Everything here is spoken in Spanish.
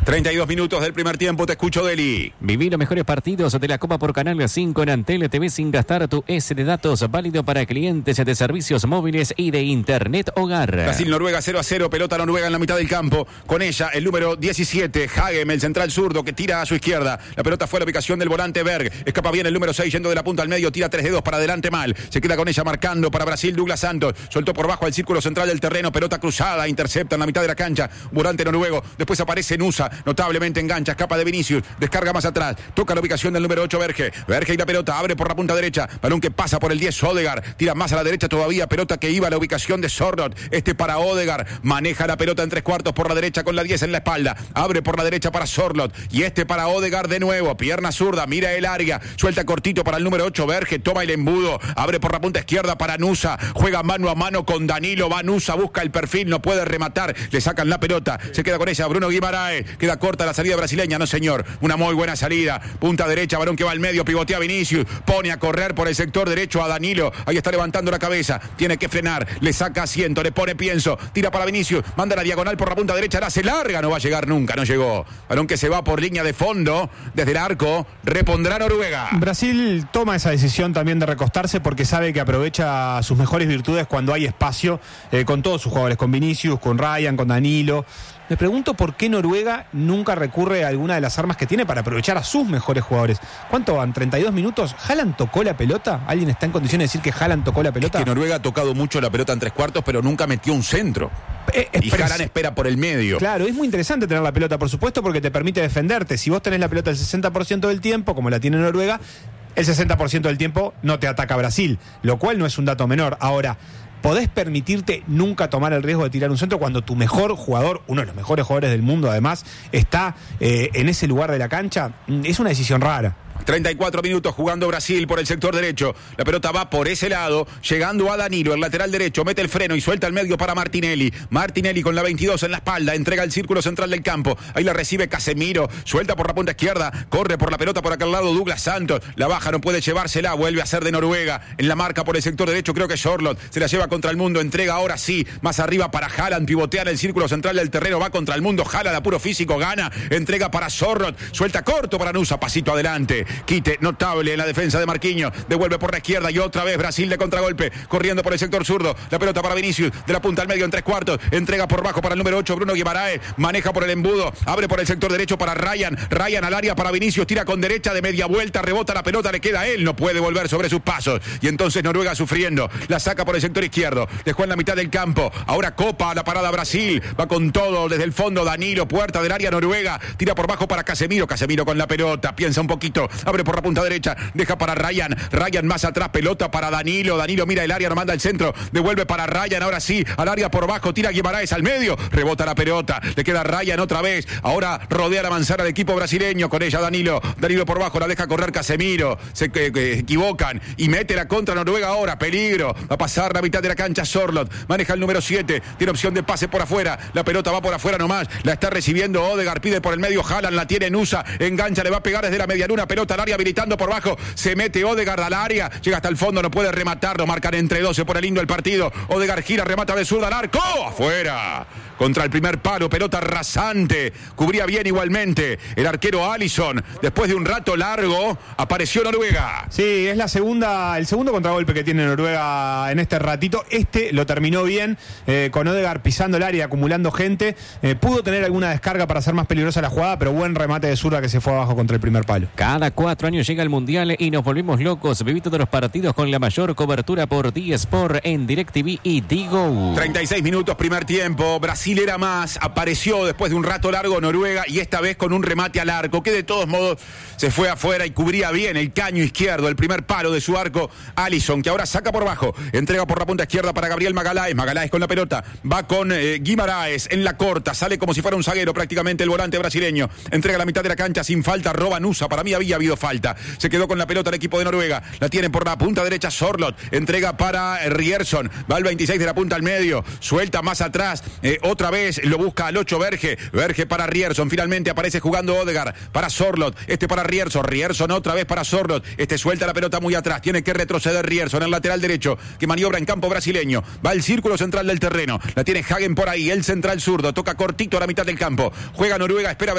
32 minutos del primer tiempo, te escucho, Deli. Viví los mejores partidos de la Copa por Canal 5 en Antel TV sin gastar tu S de datos, válido para clientes de servicios móviles y de Internet Hogar. Brasil-Noruega 0-0, pelota Noruega en la mitad del campo. Con ella, el número 17, Hagem, el central zurdo, que tira a su izquierda. La pelota fue a la ubicación del volante Berg. Escapa bien el número 6, yendo de la punta al medio, tira 3 dedos para adelante mal. Se queda con ella marcando para Brasil, Douglas Santos. Soltó por bajo al círculo central del terreno, pelota cruzada, intercepta en la mitad de la cancha. Volante noruego, después aparece Nusa, notablemente engancha, escapa de Vinicius, descarga más atrás, toca la ubicación del número 8, Berge y la pelota abre por la punta derecha, balón que pasa por el 10, Odegaard, tira más a la derecha todavía, pelota que iba a la ubicación de Sorloth, para Odegaard, maneja la pelota en 3/4 por la derecha con la 10 en la espalda, abre por la derecha para Sorloth, y para Odegaard de nuevo, pierna zurda, mira el área, suelta cortito para el número 8, Berge, toma el embudo, abre por la punta izquierda para Nusa, juega mano a mano con Danilo, va Nusa, busca el perfil, no puede rematar, le sacan la pelota, se queda con ella Bruno Guimaraes, queda corta la salida brasileña, no señor, una muy buena salida, punta derecha, balón que va al medio, pivotea Vinicius, pone a correr por el sector derecho a Danilo, ahí está levantando la cabeza, tiene que frenar, le saca asiento, le pone pienso, tira para Vinicius, manda la diagonal por la punta derecha, la hace larga, no va a llegar nunca, no llegó, balón que se va por línea de fondo, desde el arco, repondrá Noruega. Brasil toma esa decisión también de recostarse porque sabe que aprovecha sus mejores virtudes cuando hay espacio, con todos sus jugadores, con Vinicius, con Ryan, con Danilo. Me pregunto por qué Noruega nunca recurre a alguna de las armas que tiene para aprovechar a sus mejores jugadores. ¿Cuánto van? ¿32 minutos? ¿Haaland tocó la pelota? ¿Alguien está en condiciones de decir que Haaland tocó la pelota? Es que Noruega ha tocado mucho la pelota en 3/4, pero nunca metió un centro. Y Haaland espera por el medio. Claro, es muy interesante tener la pelota, por supuesto, porque te permite defenderte. Si vos tenés la pelota el 60% del tiempo, como la tiene Noruega, el 60% del tiempo no te ataca Brasil, lo cual no es un dato menor. Ahora, ¿podés permitirte nunca tomar el riesgo de tirar un centro cuando tu mejor jugador, uno de los mejores jugadores del mundo además, está en ese lugar de la cancha? Es una decisión rara. 34 minutos jugando Brasil por el sector derecho. La pelota va por ese lado, llegando a Danilo, el lateral derecho, mete el freno y suelta el medio para Martinelli. Martinelli con la 22 en la espalda, entrega el círculo central del campo. Ahí la recibe Casemiro, suelta por la punta izquierda, corre por la pelota por aquel lado Douglas Santos. La baja, no puede llevársela, vuelve a ser de Noruega. En la marca por el sector derecho, creo que Sorloth se la lleva contra el mundo, entrega ahora sí, más arriba para Haaland, pivotea en el círculo central del terreno, va contra el mundo, Haaland a puro físico, gana, entrega para Sorloth, suelta corto para Nusa, pasito adelante. Quite notable en la defensa de Marquinhos, devuelve por la izquierda y otra vez Brasil de contragolpe, corriendo por el sector zurdo, la pelota para Vinicius, de la punta al medio en 3/4, entrega por bajo para el número 8, Bruno Guimaraes, maneja por el embudo, abre por el sector derecho para Ryan al área para Vinicius, tira con derecha de media vuelta, rebota la pelota, le queda a él, no puede volver sobre sus pasos, y entonces Noruega sufriendo, la saca por el sector izquierdo, dejó en la mitad del campo, ahora copa la parada Brasil, va con todo desde el fondo Danilo, puerta del área Noruega, tira por bajo para Casemiro con la pelota, piensa un poquito, abre por la punta derecha, deja para Ryan más atrás, pelota para Danilo mira el área, no manda el centro, devuelve para Ryan, ahora sí, al área por bajo, tira Guimaraes al medio, rebota la pelota, le queda Ryan otra vez, ahora rodea la manzana del equipo brasileño, con ella Danilo por bajo, la deja correr Casemiro, se equivocan y mete la contra Noruega ahora, peligro, va a pasar la mitad de la cancha Sorloth, maneja el número 7, tiene opción de pase por afuera, la pelota va por afuera nomás, la está recibiendo Odegaard, pide por el medio Haaland, la tiene Nusa, engancha, le va a pegar desde la medialuna, pelota al área, habilitando por bajo, se mete Odegaard al área, llega hasta el fondo, no puede rematar, lo marcan entre 12 por el lindo el partido, Odegaard gira, remata de zurda al arco, afuera, contra el primer palo, pelota rasante, cubría bien igualmente el arquero Alisson, después de un rato largo, apareció Noruega. Sí, es el segundo contragolpe que tiene Noruega en este ratito, lo terminó bien, con Odegaard pisando el área, acumulando gente, pudo tener alguna descarga para hacer más peligrosa la jugada, pero buen remate de zurda que se fue abajo contra el primer palo. Cada 4 años llega el Mundial y nos volvimos locos. Viví todos los partidos con la mayor cobertura por D-Sport en DirecTV y Digo. 36 minutos, primer tiempo. Brasil era más. Apareció después de un rato largo Noruega y esta vez con un remate al arco que de todos modos se fue afuera y cubría bien el caño izquierdo, el primer palo de su arco Alisson, que ahora saca por bajo. Entrega por la punta izquierda para Gabriel Magalhães. Magalhães con la pelota. Va con Guimaraes en la corta. Sale como si fuera un zaguero prácticamente el volante brasileño. Entrega la mitad de la cancha sin falta. Roba Nusa. Para mí había habido falta. Se quedó con la pelota el equipo de Noruega. La tienen por la punta derecha Sorloth. Entrega para Ryerson. Va al 26 de la punta al medio. Suelta más atrás. Otra vez lo busca al 8 Berge. Berge para Ryerson. Finalmente aparece jugando Odegaard. Para Sorloth. Para Ryerson. Ryerson otra vez para Sorloth. Suelta la pelota muy atrás. Tiene que retroceder Ryerson. El lateral derecho que maniobra en campo brasileño. Va al círculo central del terreno. La tiene Hagem por ahí. El central zurdo. Toca cortito a la mitad del campo. Juega Noruega. Espera